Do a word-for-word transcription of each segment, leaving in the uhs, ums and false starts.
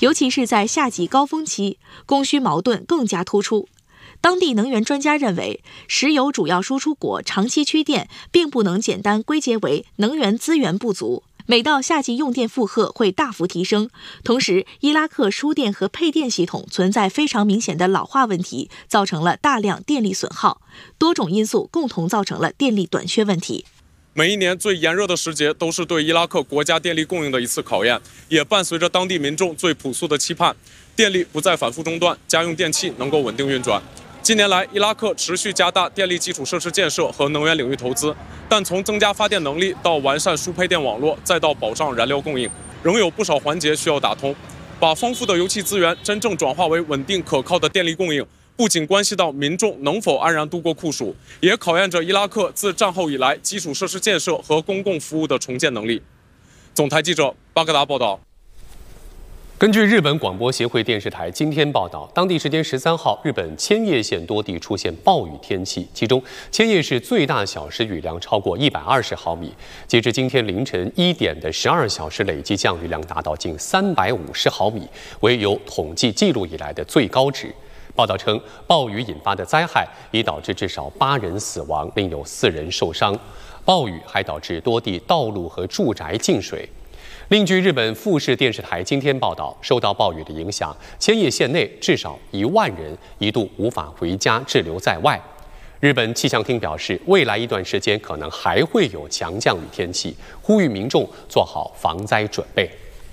尤其是在夏季高峰期，供需矛盾更加突出。当地能源专家认为，石油主要输出国长期缺电，并不能简单归结为能源资源不足。每到夏季用电负荷会大幅提升，同时伊拉克输电和配电系统存在非常明显的老化问题，造成了大量电力损耗，多种因素共同造成了电力短缺问题。 每一年最炎热的时节都是对伊拉克国家电力供应的一次考验，也伴随着当地民众最朴素的期盼，电力不再反复中断，家用电器能够稳定运转。近年来，伊拉克持续加大电力基础设施建设和能源领域投资，但从增加发电能力到完善输配电网络，再到保障燃料供应，仍有不少环节需要打通。把丰富的油气资源真正转化为稳定可靠的电力供应，不仅关系到民众能否安然度过酷暑，也考验着伊拉克自战后以来基础设施建设和公共服务的重建能力。总台记者巴格达报道。 根据日本广播协会电视台今天报道，当地时间十三号，日本千叶县多地出现暴雨天气，其中千叶市最大小时雨量超过一百二十毫米，截至今天凌晨一点的十二小时累计降雨量达到近三百五十毫米，为有统计记录以来的最高值。报道称，暴雨引发的灾害已导致至少八人死亡，另有四人受伤。暴雨还导致多地道路和住宅进水。另据日本富士电视台今天报道，受到暴雨的影响，千叶县内至少一万人一度无法回家，滞留在外。日本气象厅表示，未来一段时间可能还会有强降雨天气，呼吁民众做好防灾准备。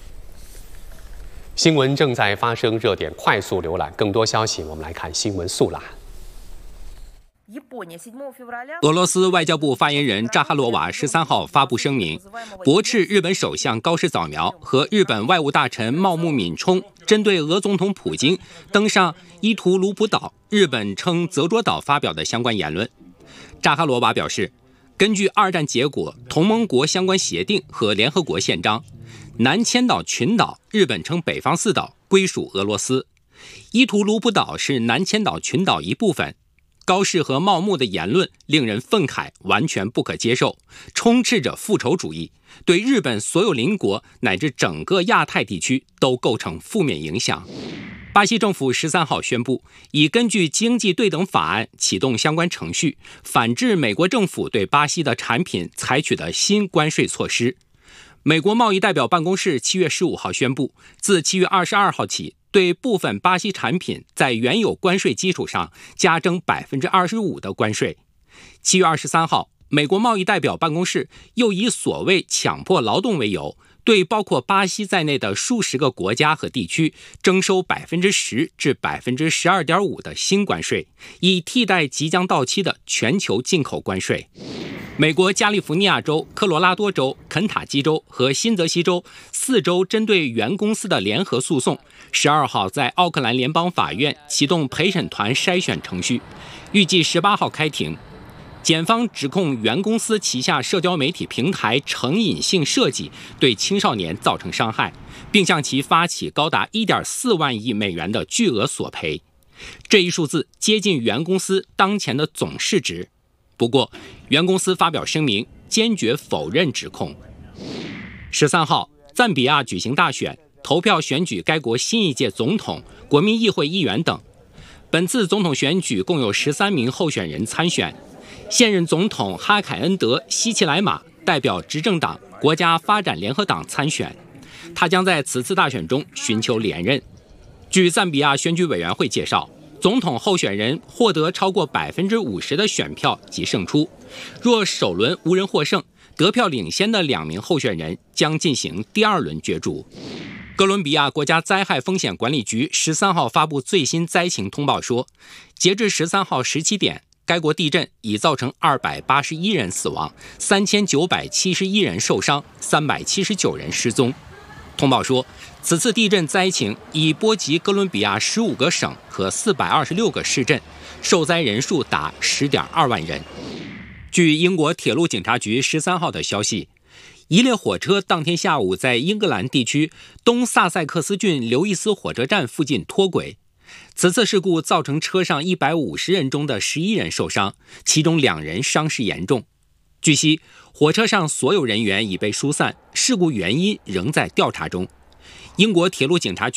新闻正在发生，热点快速浏览，更多消息我们来看新闻速览。 俄罗斯外交部发言人扎哈罗娃十三号发布声明，驳斥日本首相高市早苗和日本外务大臣茂木敏充针对俄总统普京登上伊图卢普岛（日本称泽卓岛）发表的相关言论。扎哈罗娃表示，根据二战结果、同盟国相关协定和联合国宪章，南千岛群岛（日本称北方四岛）归属俄罗斯，伊图卢普岛是南千岛群岛一部分。高市和茂木的言论令人愤慨，完全不可接受，充斥着复仇主义，对日本所有邻国乃至整个亚太地区都构成负面影响。巴西政府十三号宣布，已根据经济对等法案启动相关程序，反制美国政府对巴西的产品采取的新关税措施。美国贸易代表办公室七月十五号宣布，自七月二十二号起，对部分巴西产品在原有关税基础上加征 百分之二十五 的关税。七月二十三号，美国贸易代表办公室又以所谓强迫劳动为由，对包括巴西在内的数十个国家和地区征收 百分之十 至 百分之十二点五 的新关税，以替代即将到期的全球进口关税。美国加利福尼亚州、科罗拉多州、肯塔基州和新泽西州四州针对原公司的联合诉讼，十二号在奥克兰联邦法院启动陪审团筛选程序，预计十八号开庭。检方指控原公司旗下社交媒体平台成瘾性设计对青少年造成伤害，并向其发起高达 一点四万亿美元的巨额索赔。这一数字接近原公司当前的总市值。不过，原公司发表声明，坚决否认指控。十三号，赞比亚举行大选，投票选举该国新一届总统、国民议会议员等。本次总统选举共有十三名候选人参选。现任总统哈凯恩德·希奇莱马代表执政党国家发展联合党参选，他将在此次大选中寻求连任。据赞比亚选举委员会介绍，总统候选人获得超过 百分之五十 的选票即胜出。若首轮无人获胜，得票领先的两名候选人将进行第二轮角逐。哥伦比亚国家灾害风险管理局十三号发布最新灾情通报说，截至十三号十七点，该国地震已造成二百八十一人死亡，三千九百七十一人受伤，三百七十九人失踪。通报说，此次地震灾情已波及哥伦比亚十五个省和四百二十六个市镇，受灾人数达 十点二万人。据英国铁路警察局十三号的消息，一列火车当天下午在英格兰地区东萨塞克斯郡刘易斯火车站附近脱轨。此次事故造成车上一百五十人中的十一人受伤，其中两人伤势严重。据悉，火车上所有人员已被疏散，事故原因仍在调查中。英国铁路警察局